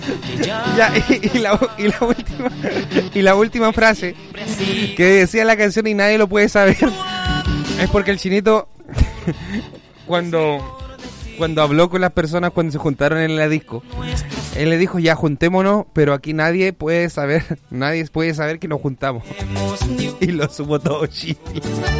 Ya, y la última frase que decía la canción y nadie lo puede saber es porque el Chinito cuando habló con las personas cuando se juntaron en la disco, él le dijo: ya, juntémonos, pero aquí nadie puede saber que nos juntamos. Y lo supo todo Chile.